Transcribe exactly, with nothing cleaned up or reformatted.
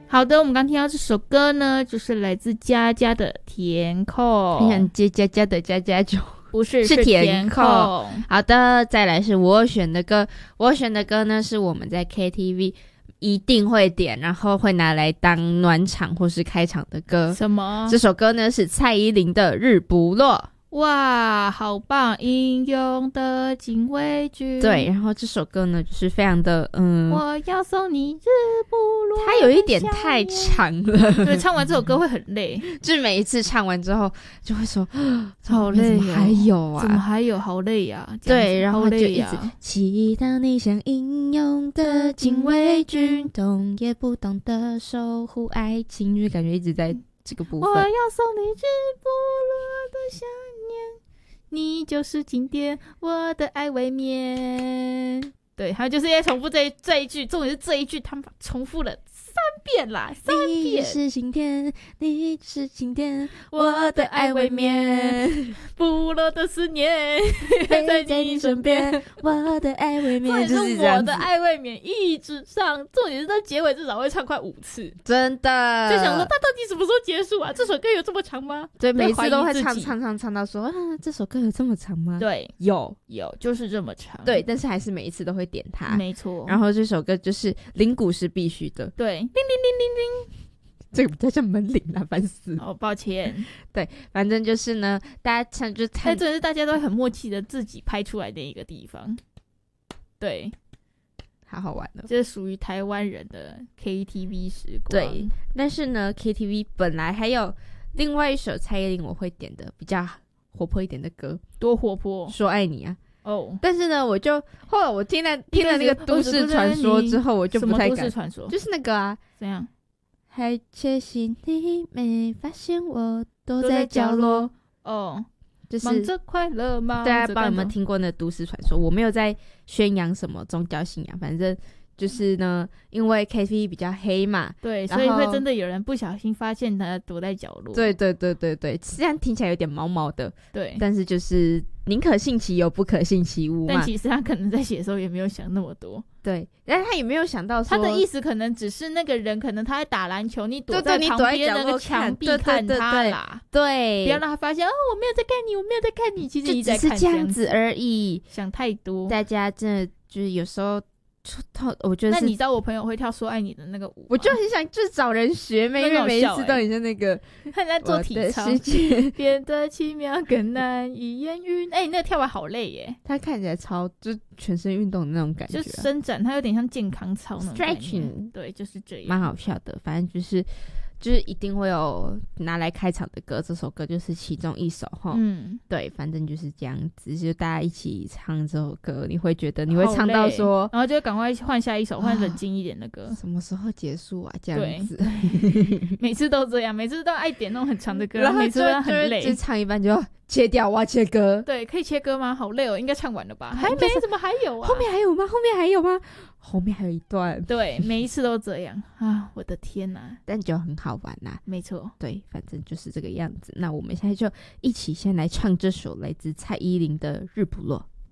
好的，我们刚听到这首歌呢，就是来自佳佳的《填空》。 你想接佳佳的佳佳酒？ 不是， 是填空。 空。 好的，再来是我选的歌。我选的歌呢，是我们在 K T V 一定会点，然后会拿来当暖场或是开场的歌。 什么？ 这首歌呢是蔡依林的《日不落》。 哇，好棒！英勇的警卫军。 对，然后这首歌呢就是非常的嗯， 我要送你日不落。 它有一点太长了， 对，唱完这首歌会很累， 就是每一次唱完之后就会说好累、哦， 怎么还有啊？ 怎么还有？好累呀、啊！ 对，然后就一直、 啊、 祈祷你像英勇的警卫军，懂也不懂得守护爱情，就是感觉一直在这个部分。 我要送你日不落的想念，你就是经典，我的爱未眠。对，还有就是在重复这一这一句，重点是这一句，他们重复了三遍啦，三遍。 你是晴天，你是晴天，我的爱未眠， 不落的思念陪在你身边，我的爱未眠。 就是我的爱未眠，一直唱，重点是在结尾至少会唱快五次， 真的。 就想说他到底什么时候结束啊？这首歌有这么长吗？ 对，每次都会唱唱唱唱到说啊，这首歌有这么长吗？ 对， 有有，就是这么长。 对，但是还是每一次都会点它， 没错。 然后这首歌就是铃鼓是必须的， 对，铃铃铃铃铃， 这个比较像门铃啦，烦死了。 哦，抱歉。 对，反正就是呢，大家唱就唱， 这是大家都很默契的自己拍出来的一个地方。对， 好好玩了， 这是属于台湾人的 K T V 时光。 对，但是呢 ，K T V 本来还有另外一首蔡依林我会点的比较活泼一点的歌， 多活泼， 说爱你啊。 哦、oh ， 但是呢，我就后来我听了听了那个都市传说之后，我就不太敢。 什么都市传说？ 就是那个啊， 怎样？ 还窃喜你没发现我躲在角落哦。Oh 就是忙着快乐吗？ 大家不知道有没有听过那都市传说？我没有在宣扬什么宗教信仰，反正就是呢，因为 K T V 比较黑嘛， 对，所以会真的有人不小心发现他躲在角落。 对对对对对，虽然听起来有点毛毛的， 对， 但是就是宁可信其有，不可信其无嘛。 但其实他可能在写的时候也没有想那么多。 对，但是他也没有想到说， 他的意思可能只是那个人可能他在打篮球，你躲在旁边那个墙壁看他啦， 对， 对， 对， 对， 对， 不要让他发现哦，我没有在看你，我没有在看你，其实你在看， 就只是这样子而已， 想太多。 大家真的就是有时候。我觉得那你知道我朋友会跳说爱你的那个舞吗？ 我就很想就是找人学妹，因为每一次都很像那个他在做体操，变得奇妙更难以言喻。哎、欸，那个跳完好累耶， 他看起来超就全身运动的那种感觉、啊， 就伸展，他有点像健康操那种 stretching， 对，就是这样， 蛮好笑的。反正就是就是一定会有拿来开场的歌，这首歌就是其中一首齁。嗯，对，反正就是这样子，就大家一起唱这首歌，你会觉得你会唱到说， 然后就赶快换下一首，换冷静一点的歌、 啊。什么时候结束啊？这样子， 每次都这样，每次都爱点那种很长的歌， 然后每次都很累， 就唱一半就切掉，我要切歌。 对，可以切歌吗？好累哦，应该唱完了吧？还没，怎么还有啊？ 后面还有吗？后面还有吗？后面还有一段。 对，每一次都这样啊！我的天哪， 但就很好玩啦。 没错， 对，反正就是这个样子。那我们现在就一起先来唱这首来自蔡依林的《日不落》。